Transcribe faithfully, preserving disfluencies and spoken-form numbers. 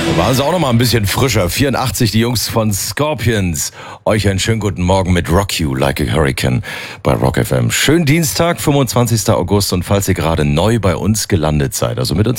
War es auch noch mal ein bisschen frischer. vierundachtzig, die Jungs von Scorpions. Euch einen schönen guten Morgen mit Rock You Like a Hurricane bei Rock F M. Schönen Dienstag, fünfundzwanzigster August. Und falls ihr gerade neu bei uns gelandet seid, also mit uns